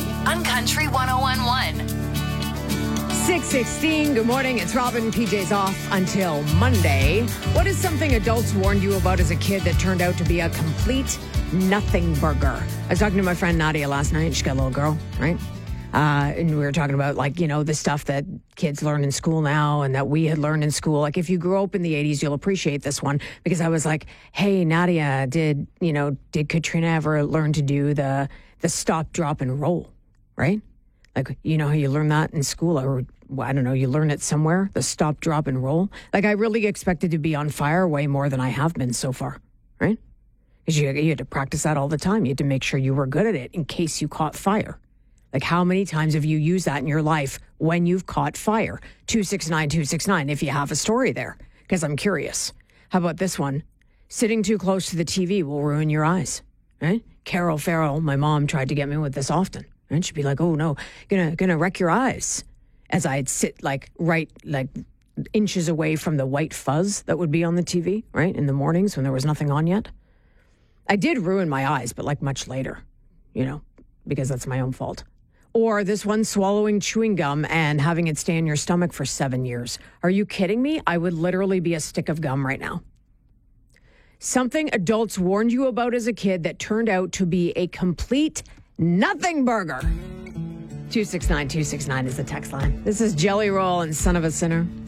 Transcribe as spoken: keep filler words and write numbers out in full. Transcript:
morning on Country one oh one point one. six sixteen, good morning. It's Robin. P J's off until Monday. What is something adults warned you about as a kid that turned out to be a complete nothing burger? I was talking to my friend Nadia last night. She's got a little girl, right? Uh, and we were talking about, like, you know, the stuff that kids learn in school now and that we had learned in school. Like, if you grew up in the eighties, you'll appreciate this one, because I was like, hey, Nadia, did, you know, did Katrina ever learn to do the, the stop, drop, and roll, right? Like, you know how you learn that in school, or well, I don't know, you learn it somewhere, the stop, drop, and roll. Like, I really expected to be on fire way more than I have been so far, right? Because you, you had to practice that all the time. You had to make sure you were good at it in case you caught fire. Like, how many times have you used that in your life when you've caught fire? two six nine, two six nine, if you have a story there, because I'm curious. How about this one? Sitting too close to the T V will ruin your eyes, right? Carol Farrell, my mom, tried to get me with this often. And she'd be like, oh, no, gonna gonna wreck your eyes. As I'd sit, like, right, like, inches away from the white fuzz that would be on the T V, right, in the mornings when there was nothing on yet. I did ruin my eyes, but, like, much later, you know, because that's my own fault. Or this one, swallowing chewing gum and having it stay in your stomach for seven years. Are you kidding me? I would literally be a stick of gum right now. Something adults warned you about as a kid that turned out to be a complete nothing burger. two six nine, two six nine is the text line. This is Jelly Roll and Son of a Sinner.